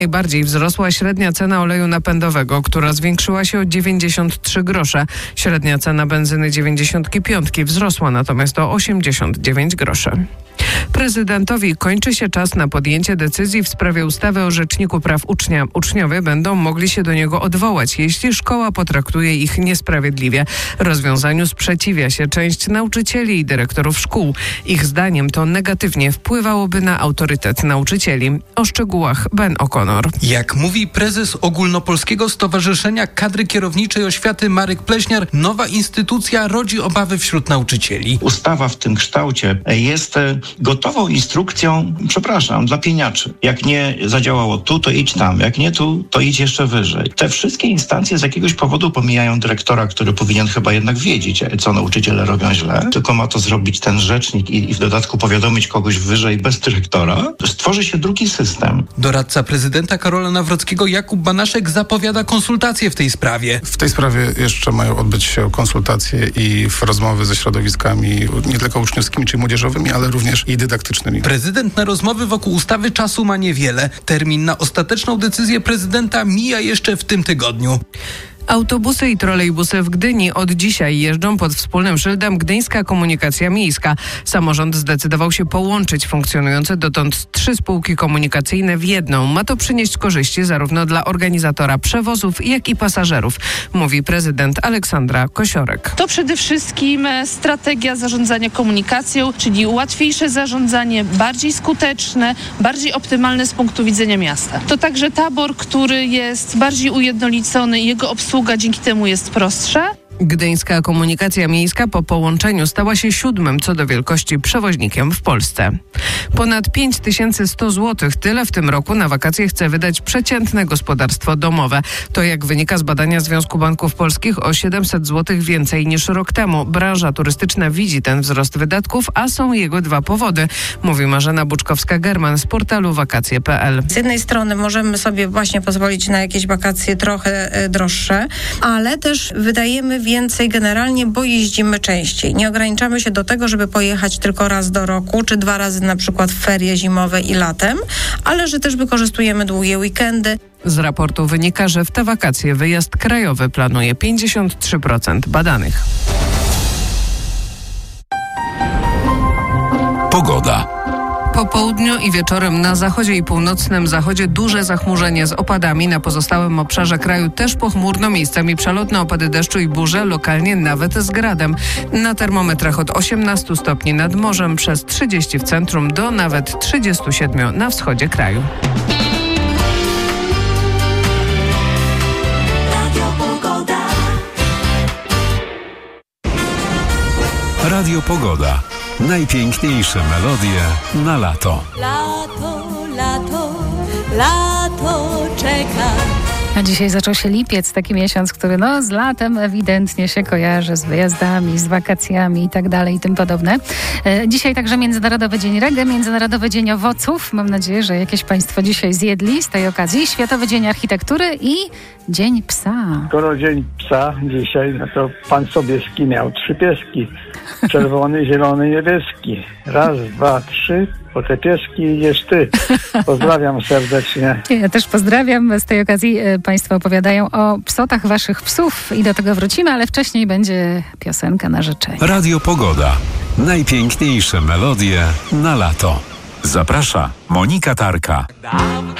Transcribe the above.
Najbardziej wzrosła średnia cena oleju napędowego, która zwiększyła się o 93 grosze. Średnia cena benzyny 95 wzrosła natomiast o 89 groszy. Prezydentowi kończy się czas na podjęcie decyzji w sprawie ustawy o Rzeczniku Praw Ucznia. Uczniowie będą mogli się do niego odwołać, jeśli szkoła potraktuje ich niesprawiedliwie. Rozwiązaniu sprzeciwia się część nauczycieli i dyrektorów szkół. Ich zdaniem to negatywnie wpływałoby na autorytet nauczycieli. O szczegółach Ben O'Connor. Jak mówi prezes Ogólnopolskiego Stowarzyszenia Kadry Kierowniczej Oświaty Marek Pleśniar, nowa instytucja rodzi obawy wśród nauczycieli. Ustawa w tym kształcie jest gotową instrukcją, dla pieniaczy. Jak nie zadziałało tu, to idź tam. Jak nie tu, to idź jeszcze wyżej. Te wszystkie instancje z jakiegoś powodu pomijają dyrektora, który powinien chyba jednak wiedzieć, co nauczyciele robią źle. Tylko ma to zrobić ten rzecznik i w dodatku powiadomić kogoś wyżej bez dyrektora. Stworzy się drugi system. Doradca prezydenta Karola Nawrockiego Jakub Banaszek zapowiada konsultacje w tej sprawie. W tej sprawie jeszcze mają odbyć się konsultacje i rozmowy ze środowiskami nie tylko uczniowskimi czy młodzieżowymi, ale również i dydaktycznymi. Prezydent na rozmowy wokół ustawy czasu ma niewiele. Termin na ostateczną decyzję prezydenta mija jeszcze w tym tygodniu. Autobusy i trolejbusy w Gdyni od dzisiaj jeżdżą pod wspólnym szyldem Gdyńska Komunikacja Miejska. Samorząd zdecydował się połączyć funkcjonujące dotąd 3 spółki komunikacyjne w jedną. Ma to przynieść korzyści zarówno dla organizatora przewozów, jak i pasażerów, mówi prezydent Aleksandra Kosiorek. To przede wszystkim strategia zarządzania komunikacją, czyli łatwiejsze zarządzanie, bardziej skuteczne, bardziej optymalne z punktu widzenia miasta. To także tabor, który jest bardziej ujednolicony i jego obsługa dzięki temu jest prostsza. Gdyńska Komunikacja Miejska po połączeniu stała się 7. co do wielkości przewoźnikiem w Polsce. Ponad 5100 zł, tyle w tym roku na wakacje chce wydać przeciętne gospodarstwo domowe. To jak wynika z badania Związku Banków Polskich o 700 zł więcej niż rok temu. Branża turystyczna widzi ten wzrost wydatków, a są jego 2 powody, mówi Marzena Buczkowska-German z portalu wakacje.pl. Z jednej strony możemy sobie właśnie pozwolić na jakieś wakacje trochę droższe, ale też wydajemy więcej generalnie, bo jeździmy częściej. Nie ograniczamy się do tego, żeby pojechać tylko raz do roku, czy 2 razy na przykład w ferie zimowe i latem, ale że też wykorzystujemy długie weekendy. Z raportu wynika, że w te wakacje wyjazd krajowy planuje 53% badanych. Pogoda. Po południu i wieczorem na zachodzie i północnym zachodzie duże zachmurzenie z opadami. Na pozostałym obszarze kraju też pochmurno, miejscami przelotne opady deszczu i burze, lokalnie nawet z gradem. Na termometrach od 18 stopni nad morzem, przez 30 w centrum do nawet 37 na wschodzie kraju. Radio Pogoda. Najpiękniejsze melodie na lato. Lato, lato, lato czeka. A dzisiaj zaczął się lipiec, taki miesiąc, który z latem ewidentnie się kojarzy, z wyjazdami, z wakacjami i tak dalej i tym podobne. Dzisiaj także Międzynarodowy Dzień Reggae, Międzynarodowy Dzień Owoców. Mam nadzieję, że jakieś Państwo dzisiaj zjedli z tej okazji. Światowy Dzień Architektury i Dzień Psa. Skoro Dzień Psa dzisiaj, to pan Sobieski miał 3 pieski. Czerwony, zielony, niebieski. 1, 2, 3. Po te pieski idziesz ty. Pozdrawiam serdecznie. Ja też pozdrawiam. Z tej okazji Państwo opowiadają o psotach waszych psów i do tego wrócimy, ale wcześniej będzie piosenka na życzenie. Radio Pogoda. Najpiękniejsze melodie na lato. Zaprasza Monika Tarka.